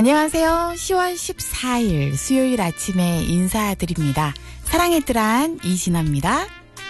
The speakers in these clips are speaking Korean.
안녕하세요. 10월 14일 수요일 아침에 인사드립니다. 사랑의 뜰한 이진아입니다.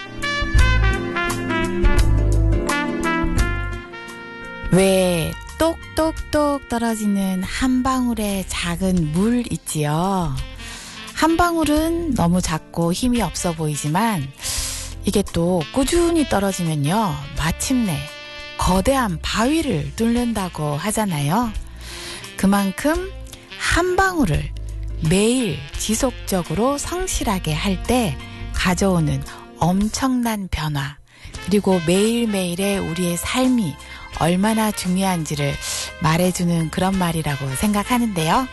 왜 똑똑똑 떨어지는 한 방울의 작은 물 있지요. 한 방울은 너무 작고 힘이 없어 보이지만 이게 또 꾸준히 떨어지면요, 마침내 거대한 바위를 뚫는다고 하잖아요. 그만큼 한 방울을 매일 지속적으로 성실하게 할 때 가져오는 엄청난 변화, 그리고 매일매일의 우리의 삶이 얼마나 중요한지를 말해주는 그런 말이라고 생각하는데요.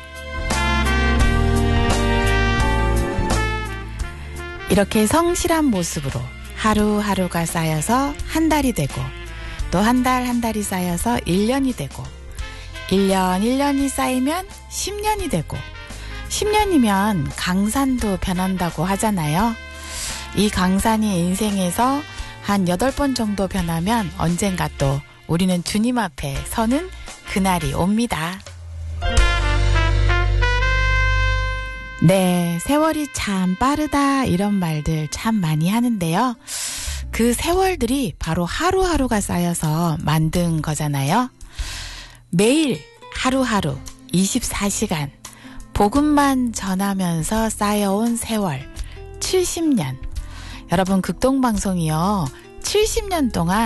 이렇게 성실한 모습으로 하루하루가 쌓여서 한 달이 되고, 또 한 달 한 달이 쌓여서 1년이 되고, 1년이 쌓이면 10년이 되고, 10년이면 강산도 변한다고 하잖아요. 이 강산이 인생에서 한 8번 정도 변하면 언젠가 또 우리는 주님 앞에 서는 그날이 옵니다. 네, 세월이 참 빠르다 이런 말들 참 많이 하는데요. 그 세월들이 바로 하루하루가 쌓여서 만든 거잖아요. 매일 하루하루 24시간 복음만 전하면서 쌓여온 세월 70년. 여러분, 극동방송이요, 70년 동안